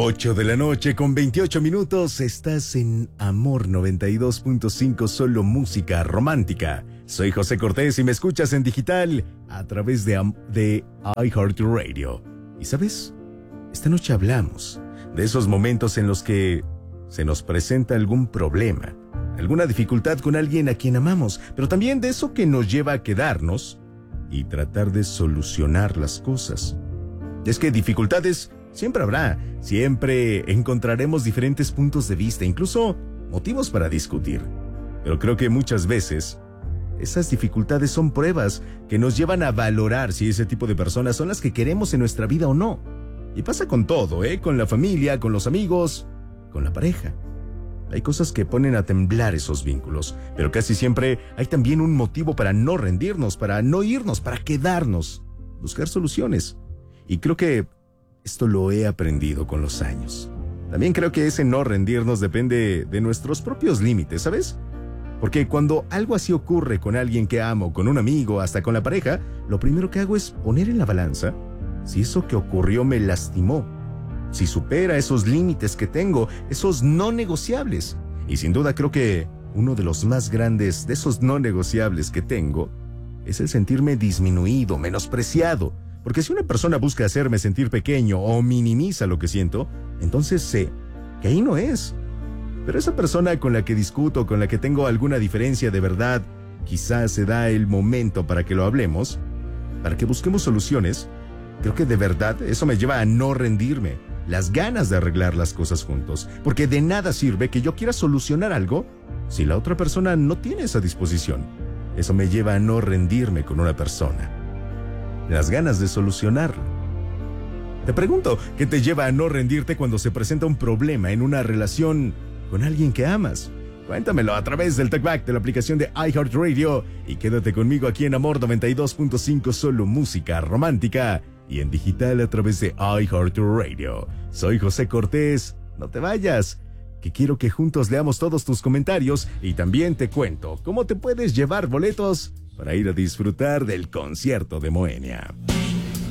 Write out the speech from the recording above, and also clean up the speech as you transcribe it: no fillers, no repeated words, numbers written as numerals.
8 de la noche con 28 minutos, estás en Amor 92.5, solo música romántica. Soy José Cortés y me escuchas en digital a través de iHeartRadio. ¿Y sabes? Esta noche hablamos de esos momentos en los que se nos presenta algún problema, alguna dificultad con alguien a quien amamos, pero también de eso que nos lleva a quedarnos y tratar de solucionar las cosas. Es que dificultades siempre habrá, siempre encontraremos diferentes puntos de vista, incluso motivos para discutir. Pero creo que muchas veces esas dificultades son pruebas que nos llevan a valorar si ese tipo de personas son las que queremos en nuestra vida o no. Y pasa con todo, con la familia, con los amigos, con la pareja. Hay cosas que ponen a temblar esos vínculos, pero casi siempre hay también un motivo para no rendirnos, para no irnos, para quedarnos, buscar soluciones. Y creo que esto lo he aprendido con los años. También creo que ese no rendirnos depende de nuestros propios límites, ¿sabes? Porque cuando algo así ocurre con alguien que amo, con un amigo, hasta con la pareja, lo primero que hago es poner en la balanza si eso que ocurrió me lastimó, si supera esos límites que tengo, esos no negociables. Y sin duda creo que uno de los más grandes de esos no negociables que tengo es el sentirme disminuido, menospreciado. Porque si una persona busca hacerme sentir pequeño o minimiza lo que siento, entonces sé que ahí no es. Pero esa persona con la que discuto, con la que tengo alguna diferencia de verdad, quizás se da el momento para que lo hablemos, para que busquemos soluciones. Creo que de verdad eso me lleva a no rendirme, las ganas de arreglar las cosas juntos. Porque de nada sirve que yo quiera solucionar algo si la otra persona no tiene esa disposición. Eso me lleva a no rendirme con una persona. Las ganas de solucionarlo. Te pregunto, ¿qué te lleva a no rendirte cuando se presenta un problema en una relación con alguien que amas? Cuéntamelo a través del TalkBack de la aplicación de iHeartRadio y quédate conmigo aquí en Amor 92.5, solo música romántica y en digital a través de iHeartRadio. Soy José Cortés, no te vayas, que quiero que juntos leamos todos tus comentarios y también te cuento cómo te puedes llevar boletos para ir a disfrutar del concierto de Moenia.